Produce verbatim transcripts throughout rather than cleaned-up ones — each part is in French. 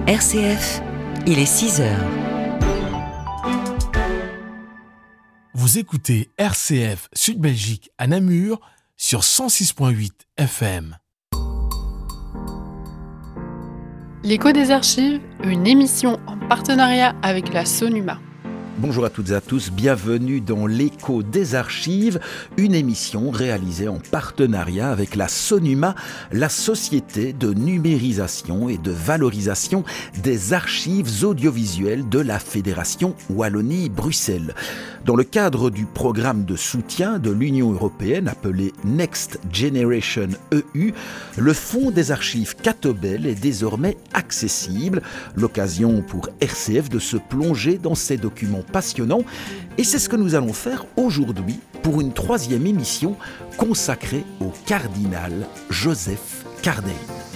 R C F, il est six heures. Vous écoutez R C F Sud-Belgique à Namur sur cent six virgule huit F M. L'écho des archives, une émission en partenariat avec la Sonuma. Bonjour à toutes et à tous, bienvenue dans l'écho des archives, une émission réalisée en partenariat avec la Sonuma, la société de numérisation et de valorisation des archives audiovisuelles de la Fédération Wallonie-Bruxelles. Dans le cadre du programme de soutien de l'Union européenne appelé Next Generation E U, le fonds des archives Catobel est désormais accessible, l'occasion pour R C F de se plonger dans ces documents passionnants, et c'est ce que nous allons faire aujourd'hui pour une troisième émission consacrée au cardinal Joseph Cardijn.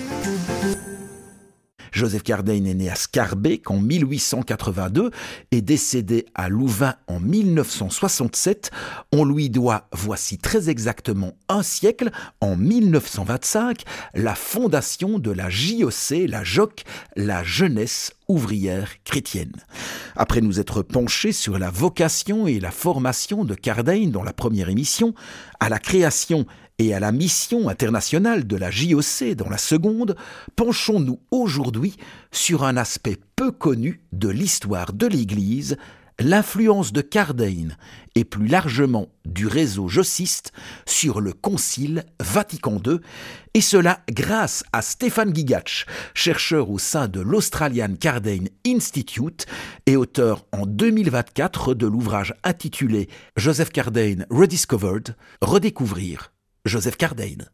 Joseph Cardijn est né à Schaerbeek en mille huit cent quatre-vingt-deux et décédé à Louvain en mille neuf cent soixante-sept. On lui doit, voici très exactement un siècle, en mille neuf cent vingt-cinq, la fondation de la J O C, la J O C, la Jeunesse ouvrière chrétienne. Après nous être penchés sur la vocation et la formation de Cardijn dans la première émission, à la création et à la mission internationale de la J O C dans la seconde, penchons-nous aujourd'hui sur un aspect peu connu de l'histoire de l'Église, l'influence de Cardijn et plus largement du réseau jociste sur le Concile Vatican deux, et cela grâce à Stefan Gigac, chercheur au sein de l'Australian Cardijn Institute et auteur en deux mille vingt-quatre de l'ouvrage intitulé « Joseph Cardijn Rediscovered », redécouvrir Joseph Cardijn.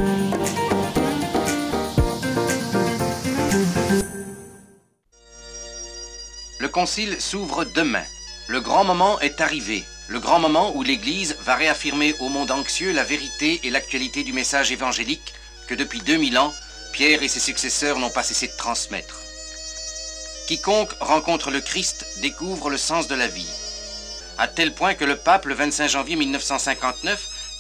Le concile s'ouvre demain. Le grand moment est arrivé. Le grand moment où l'Église va réaffirmer au monde anxieux la vérité et l'actualité du message évangélique que depuis deux mille ans, Pierre et ses successeurs n'ont pas cessé de transmettre. Quiconque rencontre le Christ découvre le sens de la vie. À tel point que le pape, le vingt-cinq janvier mille neuf cent cinquante-neuf,